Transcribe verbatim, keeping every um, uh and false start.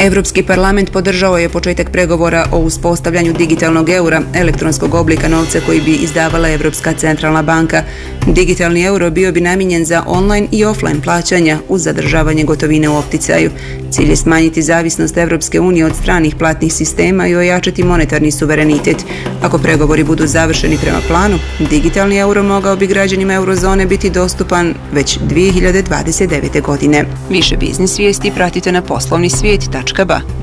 Europski parlament podržao je početak pregovora o uspostavljanju digitalnog eura, elektronskog oblika novca koji bi izdavala Europska centralna banka. Digitalni euro bio bi namijenjen za online i offline plaćanja uz zadržavanje gotovine u opticaju. Cilj je smanjiti zavisnost Europske unije od stranih platnih sistema i ojačati monetarni suverenitet. Ako pregovori budu završeni prema planu, digitalni euro mogao bi građanima eurozone biti dostupan već dvije hiljade dvadeset devete. godine. Više biznis vijesti pratite na poslovni svijet tačka ba.